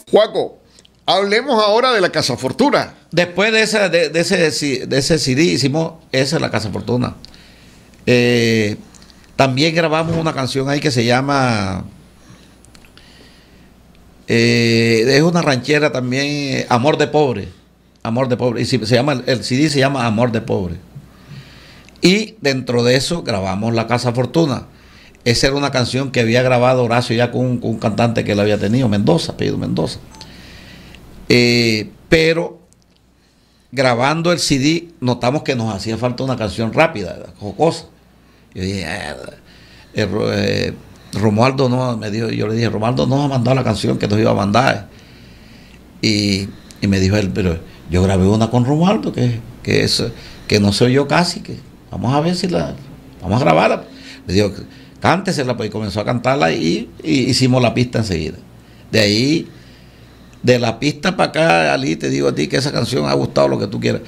Juaco, hablemos ahora de la Casa Fortuna. Después de ese CD hicimos esa es la Casa Fortuna. También grabamos una canción ahí que se llama es una ranchera también, Amor de Pobre. Amor de Pobre. Y se llama, el CD se llama Amor de Pobre. Y dentro de eso grabamos La Casa Fortuna. Esa era una canción que había grabado Horacio ya con un cantante que él había tenido, Mendoza, apellido Mendoza. Pero grabando el CD notamos que nos hacía falta una canción rápida, jocosa. Yo dije, Romualdo no me dijo, yo le dije, Romualdo no ha mandado la canción que nos iba a mandar. Y me dijo él, pero yo grabé una con Romualdo que no se oyó casi, que vamos a ver si vamos a grabarla. Le digo, cántesela, pues, y comenzó a cantarla y hicimos la pista enseguida. De ahí, de la pista para acá, Ali, te digo a ti que esa canción ha gustado lo que tú quieras.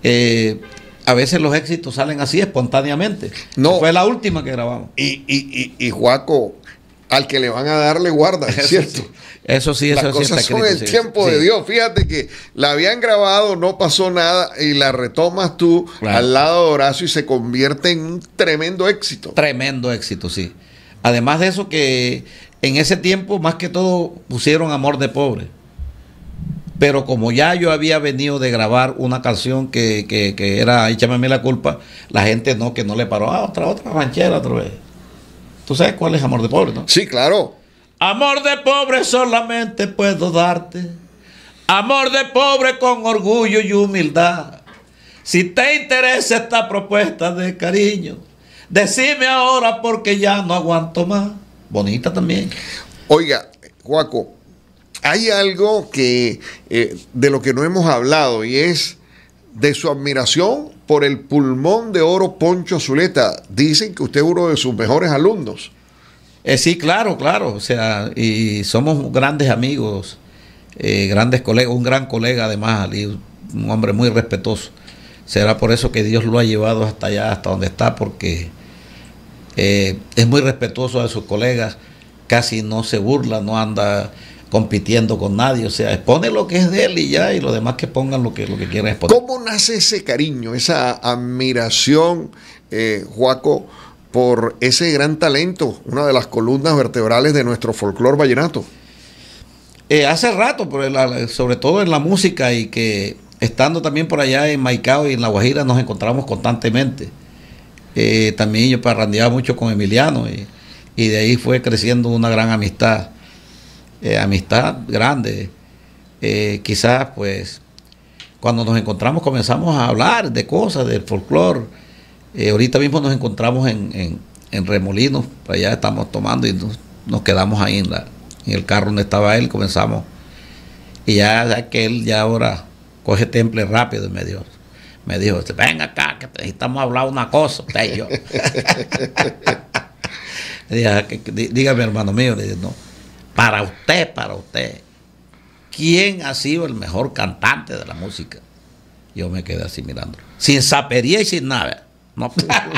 A veces los éxitos salen así espontáneamente. No. Fue la última que grabamos. Y Juaco, al que le van a dar le guarda, ¿es cierto? Eso sí, Las cosas son el tiempo de Dios. Fíjate que la habían grabado, no pasó nada, y la retomas tú al lado de Horacio y se convierte en un tremendo éxito. Tremendo éxito, sí. Además de eso, que en ese tiempo, más que todo, pusieron Amor de Pobre. Pero como ya yo había venido de grabar una canción que era Échame a mí la culpa, la gente que no le paró, otra ranchera otra vez. ¿Tú sabes cuál es Amor de Pobre, no? Sí, claro. Amor de pobre solamente puedo darte, amor de pobre con orgullo y humildad. Si te interesa esta propuesta de cariño, decime ahora porque ya no aguanto más. Bonita también. Oiga, Juaco, hay algo que de lo que no hemos hablado y es de su admiración por el pulmón de oro Poncho Zuleta. Dicen que usted es uno de sus mejores alumnos. Sí, claro. O sea, y somos grandes amigos, grandes colegas, un gran colega además, Ali, un hombre muy respetuoso. Será por eso que Dios lo ha llevado hasta allá, hasta donde está, porque es muy respetuoso de sus colegas, casi no se burla, no anda compitiendo con nadie, o sea, expone lo que es de él y ya, y los demás que pongan lo que quieran exponer. ¿Cómo nace ese cariño, esa admiración, Juaco, por ese gran talento, una de las columnas vertebrales de nuestro folclore vallenato? Hace rato, sobre todo en la música, y que estando también por allá en Maicao y en La Guajira nos encontramos constantemente. También yo parrandeaba mucho con Emiliano y de ahí fue creciendo una gran amistad. Amistad grande. Quizás pues cuando nos encontramos comenzamos a hablar de cosas, del folclore. Ahorita mismo nos encontramos en Remolinos, para allá estamos tomando y nos quedamos ahí en el carro donde estaba él, comenzamos. Y ya que él ya ahora coge temple rápido y me dijo, ven acá, que necesitamos hablar una cosa, usted y yo. Le dije, dígame, hermano mío, le dije, no, para usted, ¿quién ha sido el mejor cantante de la música? Yo me quedé así mirando, sin sapería y sin nada. No.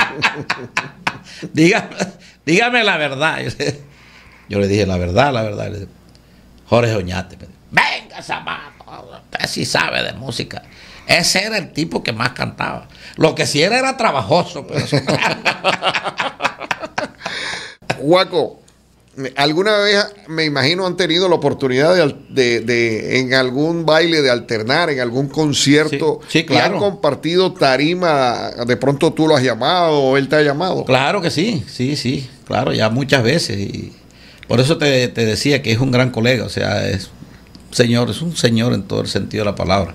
dígame la verdad. Yo le dije la verdad. Le dije, Jorge Oñate. Venga, Zamano, usted sí sabe de música. Ese era el tipo que más cantaba. Lo que sí era trabajoso. Pero Juaco, ¿alguna vez, me imagino, han tenido la oportunidad de en algún baile de alternar, en algún concierto, sí, claro, y han compartido tarima? De pronto tú lo has llamado o él te ha llamado. Claro que sí, claro, ya muchas veces. Y por eso te decía que es un gran colega, o sea, es un señor en todo el sentido de la palabra.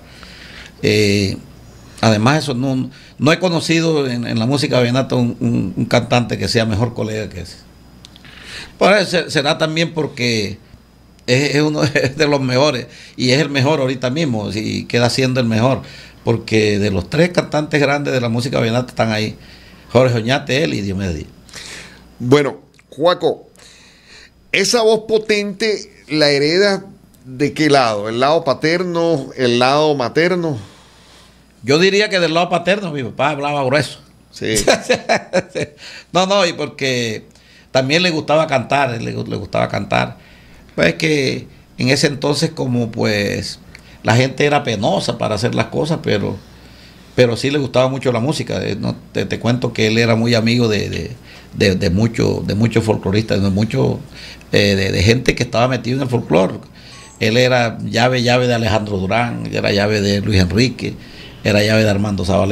Además, eso no he conocido en la música vallenata un cantante que sea mejor colega que ese. Pues será también porque es uno de los mejores y es el mejor ahorita mismo y queda siendo el mejor, porque de los tres cantantes grandes de la música vallenata están ahí: Jorge Oñate, él y Diomedes Díaz. Bueno, Juaco, esa voz potente la hereda ¿de qué lado? ¿El lado paterno, el lado materno? Yo diría que del lado paterno. Mi papá hablaba grueso. Sí. No, y porque también le gustaba cantar, le gustaba cantar. Pues que en ese entonces como pues la gente era penosa para hacer las cosas, pero sí le gustaba mucho la música. No, te cuento que él era muy amigo de muchos folcloristas, de gente que estaba metido en el folclore. Él era llave de Alejandro Durán, era llave de Luis Enrique, era llave de Armando Zabaleta.